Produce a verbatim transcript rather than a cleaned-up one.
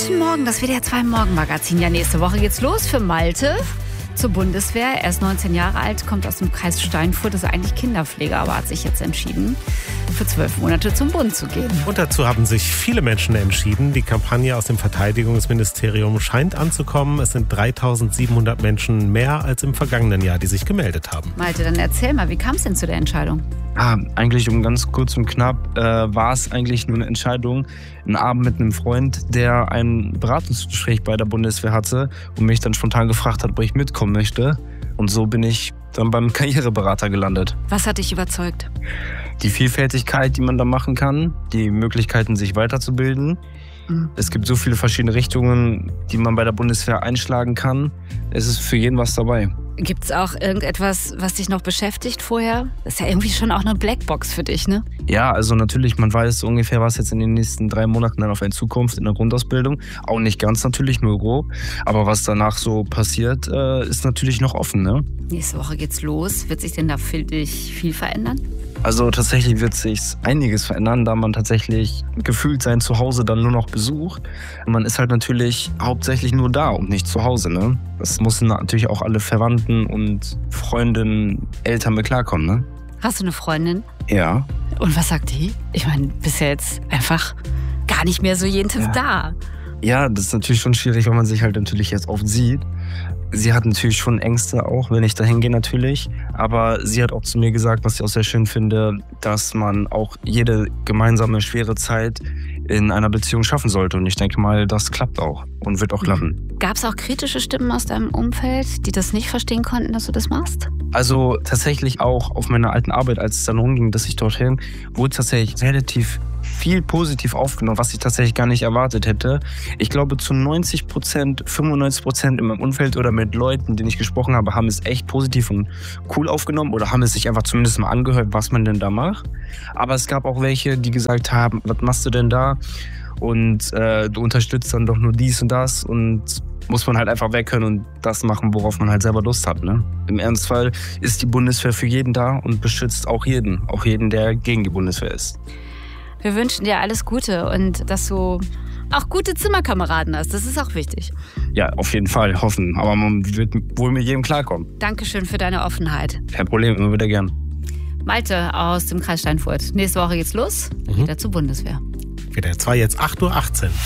Guten Morgen, das W D R zwei Morgenmagazin. Ja, nächste Woche geht's los für Malte zur Bundeswehr. Er ist neunzehn Jahre alt, kommt aus dem Kreis Steinfurt, ist eigentlich Kinderpfleger, aber hat sich jetzt entschieden, für zwölf Monate zum Bund zu gehen. Und dazu haben sich viele Menschen entschieden. Die Kampagne aus dem Verteidigungsministerium scheint anzukommen. Es sind dreitausendsiebenhundert Menschen mehr als im vergangenen Jahr, die sich gemeldet haben. Malte, dann erzähl mal, wie kam es denn zu der Entscheidung? Ah, eigentlich um ganz kurz und knapp äh, war es eigentlich nur eine Entscheidung, einen Abend mit einem Freund, der ein Beratungsgespräch bei der Bundeswehr hatte und mich dann spontan gefragt hat, ob ich mitkommen möchte. Und so bin ich dann beim Karriereberater gelandet. Was hat dich überzeugt? Die Vielfältigkeit, die man da machen kann, die Möglichkeiten, sich weiterzubilden. Mhm. Es gibt so viele verschiedene Richtungen, die man bei der Bundeswehr einschlagen kann. Es ist für jeden was dabei. Gibt es auch irgendetwas, was dich noch beschäftigt vorher? Das ist ja irgendwie schon auch eine Blackbox für dich, ne? Ja, also natürlich, man weiß ungefähr, was jetzt in den nächsten drei Monaten dann auf einen zukommt in der Grundausbildung. Auch nicht ganz natürlich, nur grob. Aber was danach so passiert, äh, ist natürlich noch offen, ne? Nächste Woche geht's los. Wird sich denn da für dich viel verändern? Also tatsächlich wird sich einiges verändern, da man tatsächlich gefühlt sein Zuhause dann nur noch besucht. Man ist halt natürlich hauptsächlich nur da und nicht zu Hause, ne? Das müssen natürlich auch alle Verwandten und Freundinnen, Eltern mit klarkommen, ne? Hast du eine Freundin? Ja. Und was sagt die? Ich meine, bist ja jetzt einfach gar nicht mehr so jeden Tag Ja. da. Ja, das ist natürlich schon schwierig, weil man sich halt natürlich jetzt oft sieht. Sie hat natürlich schon Ängste auch, wenn ich da hingehe natürlich. Aber sie hat auch zu mir gesagt, was ich auch sehr schön finde, dass man auch jede gemeinsame schwere Zeit in einer Beziehung schaffen sollte. Und ich denke mal, das klappt auch und wird auch klappen. Gab es auch kritische Stimmen aus deinem Umfeld, die das nicht verstehen konnten, dass du das machst? Also tatsächlich auch auf meiner alten Arbeit, als es dann rumging, dass ich dorthin, wurde tatsächlich relativ viel positiv aufgenommen, was ich tatsächlich gar nicht erwartet hätte. Ich glaube, zu neunzig Prozent, fünfundneunzig Prozent in meinem Umfeld oder mit Leuten, denen ich gesprochen habe, haben es echt positiv und cool aufgenommen oder haben es sich einfach zumindest mal angehört, was man denn da macht. Aber es gab auch welche, die gesagt haben, was machst du denn da? Und äh, du unterstützt dann doch nur dies und das und muss man halt einfach weg können und das machen, worauf man halt selber Lust hat, ne? Im Ernstfall ist die Bundeswehr für jeden da und beschützt auch jeden, auch jeden, der gegen die Bundeswehr ist. Wir wünschen dir alles Gute und dass du auch gute Zimmerkameraden hast. Das ist auch wichtig. Ja, auf jeden Fall, hoffen. Aber man wird wohl mit jedem klarkommen. Dankeschön für deine Offenheit. Kein Problem, immer wieder gern. Malte aus dem Kreis Steinfurt. Nächste Woche geht's los. Dann Mhm. geht er zur Bundeswehr. W D R zwei jetzt acht Uhr achtzehn.